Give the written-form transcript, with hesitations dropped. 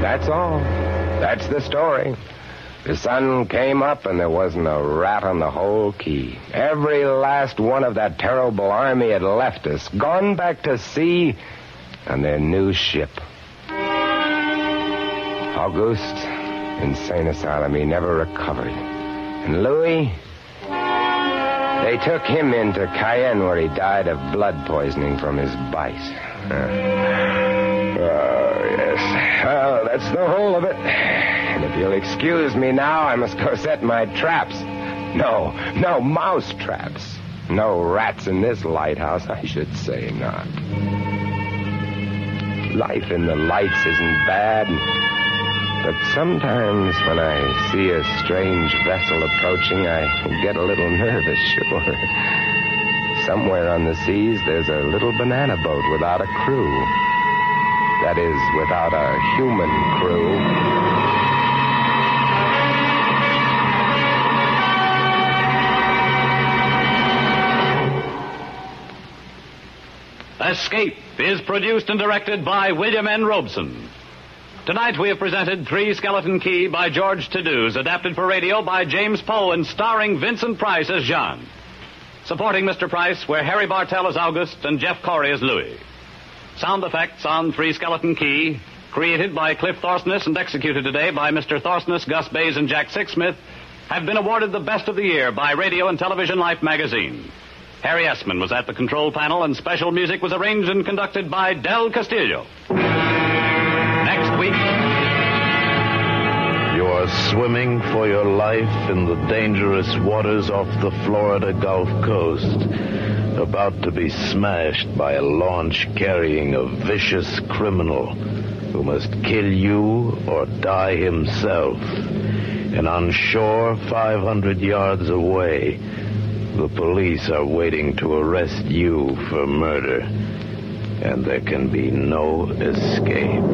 That's all. That's the story. The sun came up and there wasn't a rat on the whole key. Every last one of that terrible army had left us, gone back to sea on their new ship. August, insane asylum, he never recovered. And Louis, they took him into Cayenne where he died of blood poisoning from his bite. Yes. Well, that's the whole of it. And if you'll excuse me now, I must go set my traps. No mouse traps. No rats in this lighthouse, I should say not. Life in the lights isn't bad, but sometimes when I see a strange vessel approaching, I get a little nervous, sure. Somewhere on the seas, there's a little banana boat without a crew. That is, without a human crew. Escape is produced and directed by William N. Robeson. Tonight we have presented Three Skeleton Key by George Tadouse, adapted for radio by James Poe and starring Vincent Price as Jean. Supporting Mr. Price were Harry Bartell as August and Jeff Corey as Louis. Sound effects on Three Skeleton Key, created by Cliff Thorsness and executed today by Mr. Thorsness, Gus Bays, and Jack Sixsmith, have been awarded the Best of the Year by Radio and Television Life magazine. Harry Essman was at the control panel, and special music was arranged and conducted by Del Castillo. Next week... You are swimming for your life in the dangerous waters off the Florida Gulf Coast, about to be smashed by a launch carrying a vicious criminal who must kill you or die himself. And on shore, 500 yards away, the police are waiting to arrest you for murder. And there can be no escape.